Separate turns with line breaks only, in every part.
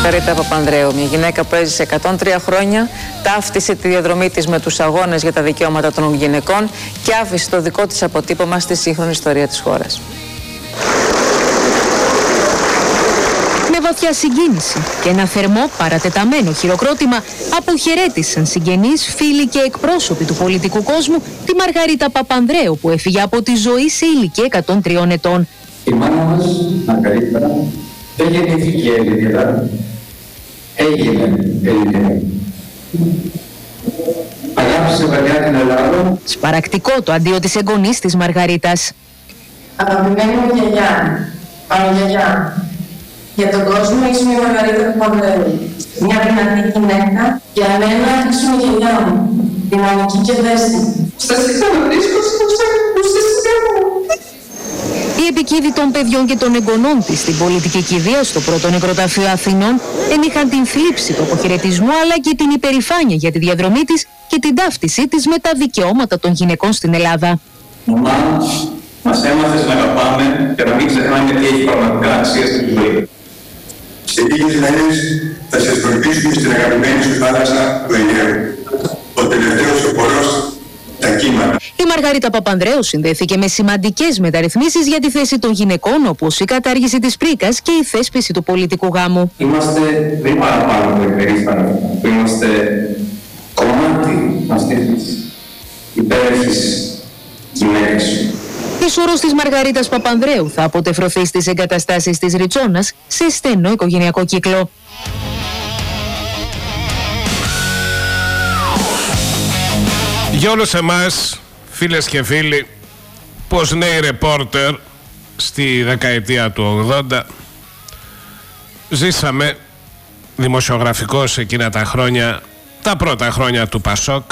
Μαργαρίτα Παπανδρέου, μια γυναίκα που έζησε 103 χρόνια, ταύτισε τη διαδρομή της με τους αγώνες για τα δικαιώματα των γυναικών και άφησε το δικό της αποτύπωμα στη σύγχρονη ιστορία της χώρας.
Με βαθιά συγκίνηση και ένα θερμό παρατεταμένο χειροκρότημα αποχαιρέτησαν συγγενείς, φίλοι και εκπρόσωποι του πολιτικού κόσμου τη Μαργαρίτα Παπανδρέου που έφυγε από τη ζωή σε ηλικία 103 ετών.
Η μάνα μας, Μαργαρίτα, δεν γεννήθηκε Ελληνίδα, έγινε Ελληνίδα. Αγάπησε βαριά την Ελλάδα.
Σπαρακτικό το αντίο της εγγονής της Μαργαρίτας.
Αγαπημένη μου γιαγιά, πανογιαγιά, για τον κόσμο ήσουν η Μαργαρίτα Παπανδρέου. Μια δυνατή γυναίκα, για μένα ήσουν η γιαγιά μου, δυναμική και ευαίσθητη. Σας ξαναβρίσκω στη σειρά μου.
Η επικοίδη των παιδιών και των εγγονών της στην πολιτική κηδεία στο πρώτο νεκροταφείο Αθηνών ενείχαν την θλίψη του αποχαιρετισμού αλλά και την υπερηφάνεια για τη διαδρομή της και την ταύτισή της με τα δικαιώματα των γυναικών στην Ελλάδα.
Μαμά, μας έμαθες να αγαπάμε και να μην ξεχνάμε τι έχει πραγματικά αξία στην ζωή.
Σε λίγες μέρες θα σας προηγήσουμε στην αγαπημένη σου θάλασσα του Αιγαίου. Ο τελευταίος οπορός.
Η Μαργαρίτα Παπανδρέου συνδέθηκε με σημαντικές μεταρρυθμίσεις για τη θέση των γυναικών, όπως η κατάργηση της πρίκας και η θέσπιση του πολιτικού γάμου.
Είμαστε δεν παραπάνω από υπερήφανοι, που είμαστε κομμάτι αυτής της υπέροχης γυναίκας.
Η σώρος της Μαργαρίτας Παπανδρέου θα αποτεφρωθεί στις εγκαταστάσεις της Ριτσόνας σε στενό οικογενειακό κύκλο.
Για όλους εμάς, φίλες και φίλοι, πως νέοι ρεπόρτερ στη δεκαετία του 80 ζήσαμε δημοσιογραφικώς εκείνα τα χρόνια, τα πρώτα χρόνια του Πασόκ.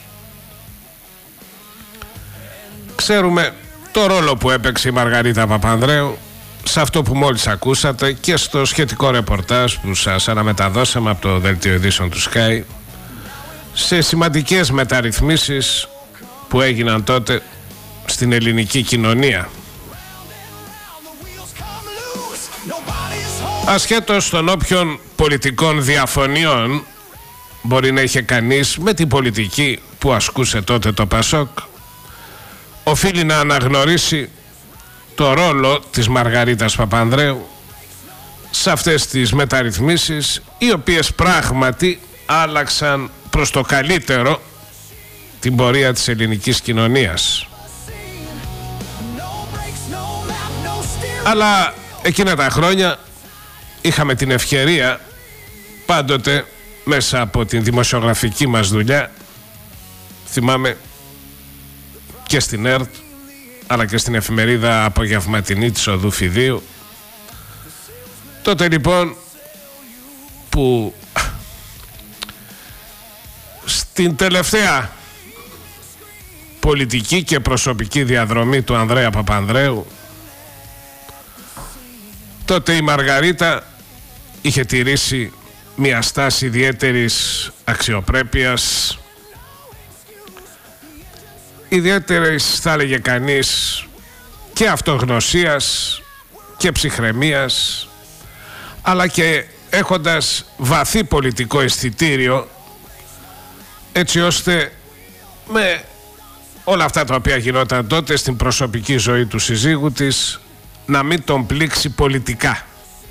Ξέρουμε το ρόλο που έπαιξε η Μαργαρίτα Παπανδρέου σε αυτό που μόλις ακούσατε και στο σχετικό ρεπορτάζ που σας αναμεταδώσαμε από το δελτίο ειδήσεων του Sky, σε σημαντικές μεταρρυθμίσεις που έγιναν τότε στην ελληνική κοινωνία. Ασχέτως των όποιων πολιτικών διαφωνιών μπορεί να είχε κανείς με την πολιτική που ασκούσε τότε το Πασόκ, οφείλει να αναγνωρίσει το ρόλο της Μαργαρίτας Παπανδρέου σε αυτές τις μεταρρυθμίσεις, οι οποίες πράγματι άλλαξαν προς το καλύτερο την πορεία της ελληνικής κοινωνίας. Αλλά εκείνα τα χρόνια είχαμε την ευκαιρία πάντοτε μέσα από την δημοσιογραφική μας δουλειά, θυμάμαι και στην ΕΡΤ αλλά και στην εφημερίδα απογευματινή της Οδού Φιδίου, τότε λοιπόν που στην τελευταία πολιτική και προσωπική διαδρομή του Ανδρέα Παπανδρέου, τότε η Μαργαρίτα είχε τηρήσει μια στάση ιδιαίτερης αξιοπρέπειας, ιδιαίτερης θα έλεγε κανείς και αυτογνωσίας και ψυχραιμίας, αλλά και έχοντας βαθύ πολιτικό αισθητήριο, έτσι ώστε με όλα αυτά τα οποία γινόταν τότε στην προσωπική ζωή του συζύγου της να μην τον πλήξει πολιτικά.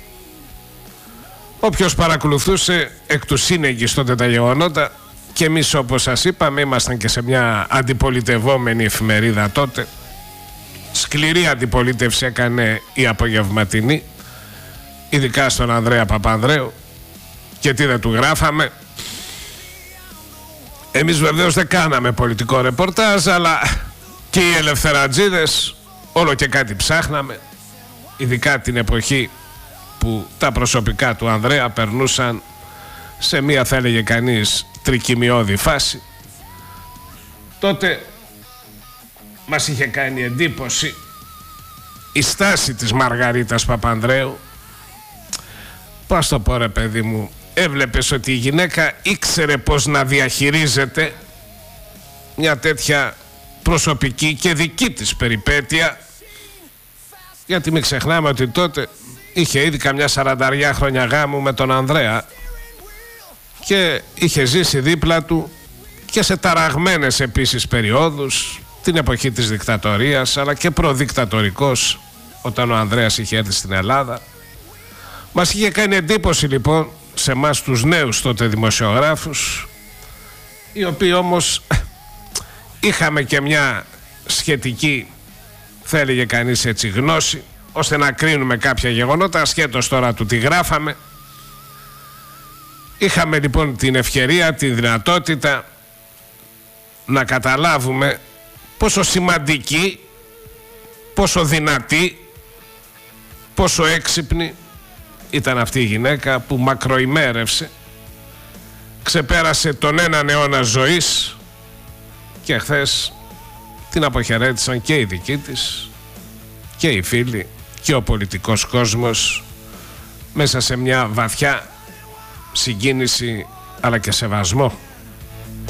Όποιος παρακολουθούσε εκ του σύνεγγυς τότε τα γεγονότα, και εμείς όπως σας είπαμε ήμασταν και σε μια αντιπολιτευόμενη εφημερίδα τότε, σκληρή αντιπολίτευση έκανε η απογευματινή, ειδικά στον Ανδρέα Παπανδρέου, και τι δεν του γράφαμε. Εμείς βεβαίως δεν κάναμε πολιτικό ρεπορτάζ, αλλά και οι ελευθερατζίδες όλο και κάτι ψάχναμε, ειδικά την εποχή που τα προσωπικά του Ανδρέα περνούσαν σε μία, θα έλεγε κανείς, τρικυμιώδη φάση. Τότε μας είχε κάνει εντύπωση η στάση της Μαργαρίτας Παπανδρέου. Πώς το πω ρε παιδί μου, έβλεπες ότι η γυναίκα ήξερε πώς να διαχειρίζεται μια τέτοια προσωπική και δική της περιπέτεια, γιατί μην ξεχνάμε ότι τότε είχε ήδη καμιά 40 χρόνια γάμου με τον Ανδρέα και είχε ζήσει δίπλα του και σε ταραγμένες επίσης περιόδους, την εποχή της δικτατορίας αλλά και προδικτατορικός, όταν ο Ανδρέας είχε έρθει στην Ελλάδα. Μας είχε κάνει εντύπωση λοιπόν σε εμάς τους νέους τότε δημοσιογράφους, οι οποίοι όμως είχαμε και μια σχετική, θα έλεγε κανείς έτσι, γνώση, ώστε να κρίνουμε κάποια γεγονότα ασχέτως τώρα του τι γράφαμε. Είχαμε λοιπόν την ευκαιρία, την δυνατότητα να καταλάβουμε πόσο σημαντική, πόσο δυνατή, πόσο έξυπνη ήταν αυτή η γυναίκα που μακροημέρευσε, ξεπέρασε τον έναν αιώνα ζωής και χθες την αποχαιρέτησαν και οι δικοί της και οι φίλοι και ο πολιτικός κόσμος μέσα σε μια βαθιά συγκίνηση αλλά και σεβασμό.